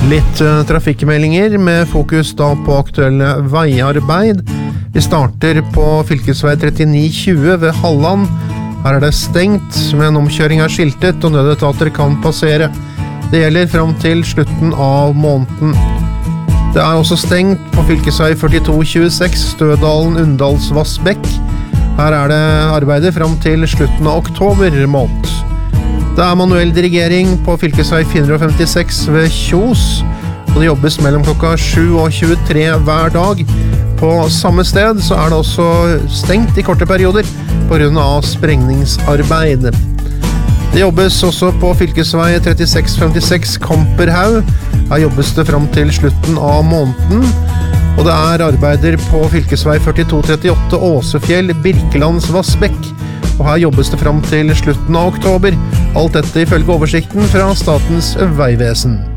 Litt trafikkmeldinger med fokus da på aktuelle veiarbeid. Vi starter på fylkesvei 3920 ved Halland. Her det stengt, men omkjøring skiltet og nødetater kan passere. Det gjelder frem til slutten av måneden. Det også stengt på fylkesvei 4226 Stødalen-Undalsvassbekk. Her det arbeidet frem til slutten av oktober måned. Det manuell dirigering på fylkesvei 456 ved Kjos, og det jobbes mellom klokka 7 og 23 hver dag. På samme sted så det også stengt i korte perioder på grunn av sprengningsarbeid. Det jobbes også på fylkesvei 3656 Kamperhaug. Her jobbes det frem til slutten av måneden. Og det arbeider på fylkesvei 4238 Åsefjell-Birkelandsvassbekk. Og her jobbes det frem til slutten av oktober. Alt dette ifølge oversikten fra Statens vegvesen.